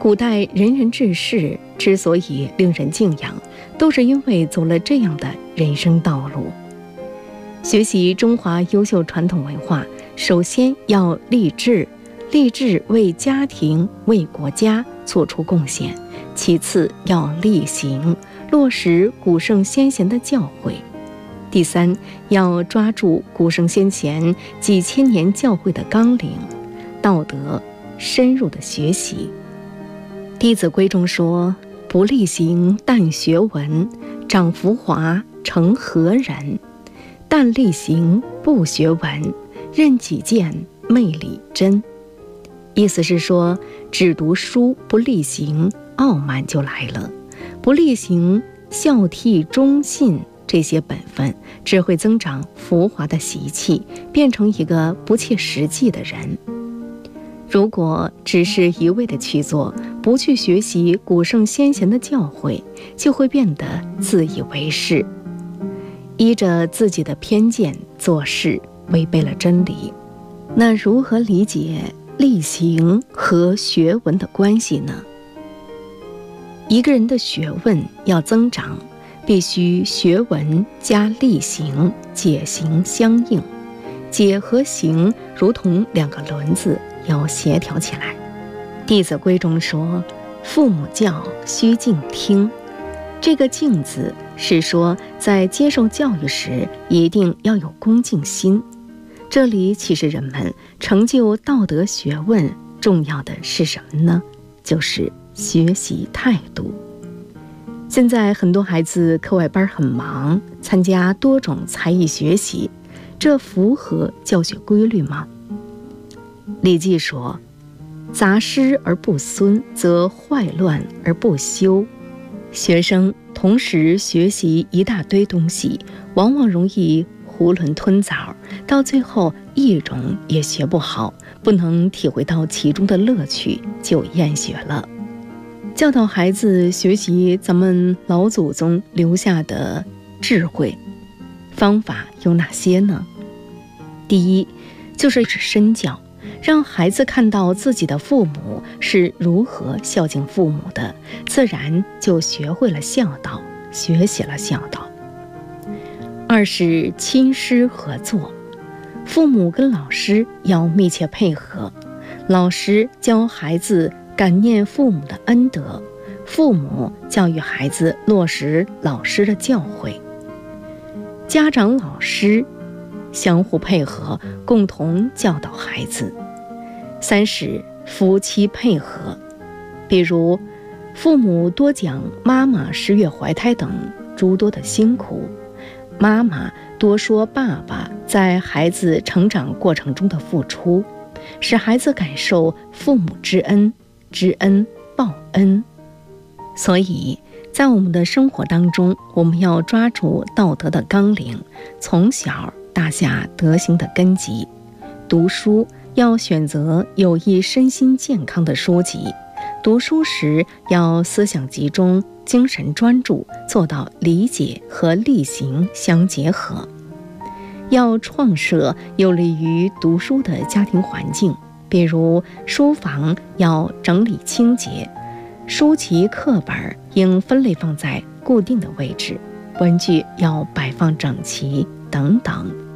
古代仁人志士之所以令人敬仰，都是因为走了这样的人生道路。学习中华优秀传统文化，首先要立志，立志为家庭、为国家做出贡献；其次要力行，落实古圣先贤的教诲；第三，要抓住古圣先贤几千年教诲的纲领，道德深入的学习。《弟子规》中说：“不力行，但学文；长浮华，成何人？但力行，不学文，任己见，昧理真。”意思是说，只读书不力行，傲慢就来了；不力行孝悌忠信这些本分，只会增长浮华的习气，变成一个不切实际的人。如果只是一味的去做，不去学习古圣先贤的教诲，就会变得自以为是，依着自己的偏见做事，违背了真理。那如何理解力行和学问的关系呢？一个人的学问要增长，必须学文加力行，解行相应。解和行如同两个轮子，要协调起来。《弟子规》中说：“父母教，须敬听。”这个敬字是说，在接受教育时一定要有恭敬心。这里启示人们，成就道德学问重要的是什么呢？就是学习态度。现在很多孩子课外班很忙，参加多种才艺学习，这符合教学规律吗？礼记说：“杂师而不孙，则坏乱而不修。”学生同时学习一大堆东西，往往容易囫囵吞枣，到最后一种也学不好，不能体会到其中的乐趣，就厌学了。教导孩子学习咱们老祖宗留下的智慧，方法有哪些呢？第一，就是身教，让孩子看到自己的父母是如何孝敬父母的，自然就学会了孝道，学习了孝道。二是亲师合作，父母跟老师要密切配合，老师教孩子感念父母的恩德，父母教育孩子落实老师的教诲。家长、老师相互配合，共同教导孩子。三是夫妻配合，比如父母多讲妈妈10月怀胎等诸多的辛苦，妈妈多说爸爸在孩子成长过程中的付出，使孩子感受父母之恩，知恩报恩。所以在我们的生活当中，我们要抓住道德的纲领，从小打下德行的根基。读书要选择有益身心健康的书籍，读书时要思想集中，精神专注，做到理解和力行相结合。要创设有利于读书的家庭环境，比如书房要整理清洁，书籍课本应分类放在固定的位置，文具要摆放整齐等等。